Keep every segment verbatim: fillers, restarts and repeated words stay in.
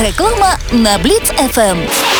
Реклама на Бліц еф ем.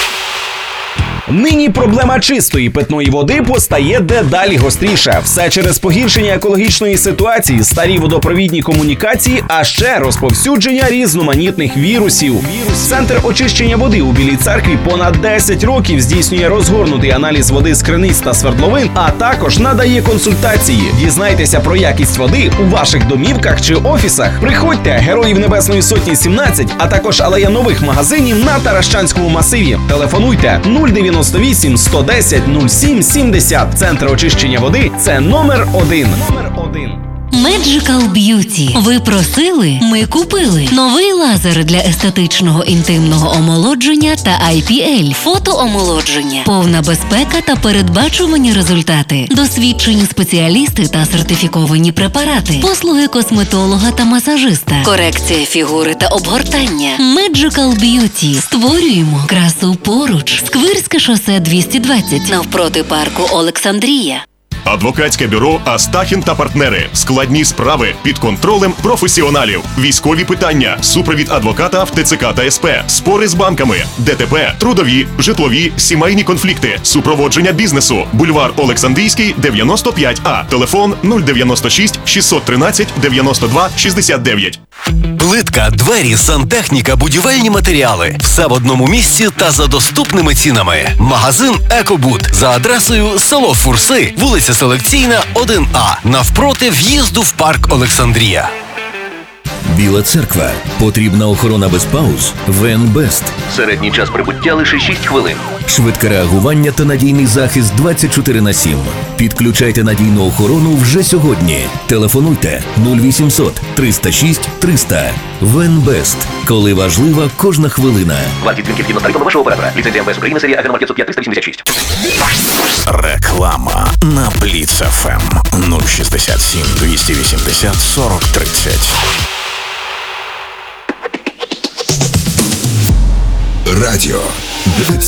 Нині проблема чистої питної води постає дедалі гостріша. Все через погіршення екологічної ситуації, старі водопровідні комунікації, а ще розповсюдження різноманітних вірусів. Центр очищення води у Білій Церкві понад десять років здійснює розгорнутий аналіз води з криниць та свердловин, а також надає консультації. Дізнайтеся про якість води у ваших домівках чи офісах. Приходьте, Героїв Небесної Сотні сімнадцять, а також алея нових магазинів на Таращанському масиві. Телефонуйте нуль дев'яносто вісім сто десять нуль сім сімдесят. Центр очищення води – це номер один. Номер один. Magical Beauty. Ви просили? Ми купили. Новий лазер для естетичного інтимного омолодження та ай пі ель. Фотоомолодження. Повна безпека та передбачувані результати. Досвідчені спеціалісти та сертифіковані препарати. Послуги косметолога та масажиста. Корекція фігури та обгортання. Magical Beauty. Створюємо красу поруч. Сквирське шосе двісті двадцять. Навпроти парку Олександрія. Адвокатське бюро «Астахін та партнери». Складні справи під контролем професіоналів. Військові питання, супровід адвоката в те це ка та ес пе, спори з банками, де те пе, трудові, житлові, сімейні конфлікти, супроводження бізнесу. Бульвар Олександрійський, дев'яносто п'ять А. Телефон нуль дев'яносто шість шістсот тринадцять дев'яносто два шістдесят дев'ять. Плитка, двері, сантехніка, будівельні матеріали. Все в одному місці та за доступними цінами. Магазин «Екобуд» за адресою село Фурси, вулиця Селекційна, один А. Навпроти в'їзду в парк Олександрія. Біла Церква. Потрібна охорона без пауз? Венбест. Середній час прибуття лише шість хвилин. Швидке реагування та надійний захист двадцять чотири на сім. Підключайте надійну охорону вже сьогодні. Телефонуйте нуль вісімсот триста шість триста. Венбест. Коли важлива кожна хвилина. Вартість дзвінків згідно з тарифами вашого оператора. Ліцензія ем ве ес України, серія АГ номер п'ятсот п'ять триста вісімдесят шість. Реклама на Бліц еф ем нуль шістдесят сім двісті вісімдесят сорок тридцять. Радіо